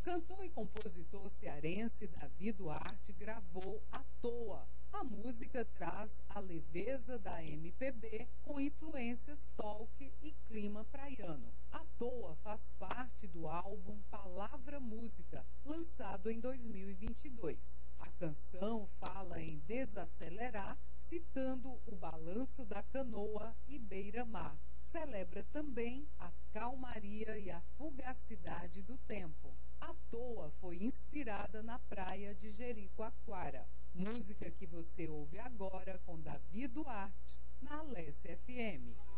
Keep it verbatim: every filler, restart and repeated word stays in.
cantor e compositor cearense Davi Duarte gravou À Toa. A música traz a leveza da M P B com influências folk e clima praiano. À Toa faz parte do álbum Palavra Música, lançado em dois mil e vinte e dois. A canção fala em desacelerar, citando o balanço da canoa e beira-mar. Celebra também a calmaria e a fugacidade do tempo. À Toa foi inspirada na praia de Jericoacoara. Música que você ouve agora com Davi Duarte, na Alessia F M.